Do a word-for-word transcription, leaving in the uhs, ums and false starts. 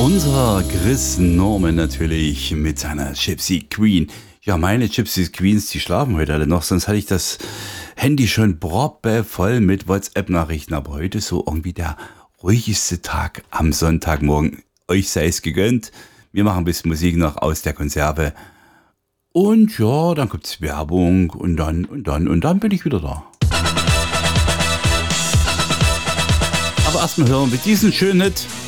Unser Chris Norman natürlich mit seiner Gypsy Queen. Ja, meine Gypsy Queens, die schlafen heute alle noch, sonst hatte ich das Handy schon proppevoll mit WhatsApp-Nachrichten. Aber heute ist so irgendwie der ruhigste Tag am Sonntagmorgen. Euch sei es gegönnt. Wir machen ein bisschen Musik noch aus der Konserve. Und ja, dann gibt's Werbung und dann, und dann, und dann bin ich wieder da. Aber erstmal hören wir diesen schönen Hit.